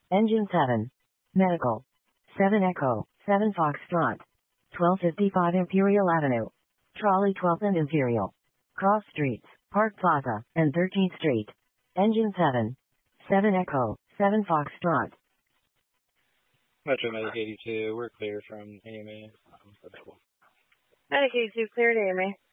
Engine 7. Medical. 7 Echo, 7 Foxtrot. 1255 Imperial Avenue. Trolley 12th and Imperial. Cross Streets, Park Plaza, and 13th Street. Engine 7. 7 Echo, 7 Foxtrot. Metro Medic 82, we're clear from AMA. Medic 82, clear to AMA.